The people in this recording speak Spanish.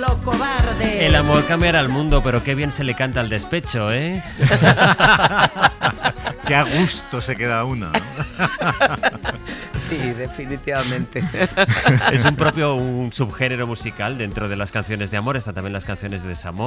lo cobarde. El amor cambiará el mundo, pero qué bien se le canta al despecho, ¿eh? Qué a gusto se queda uno, ¿no? Sí, definitivamente. Es un subgénero musical dentro de las canciones de amor. Están también las canciones de desamor.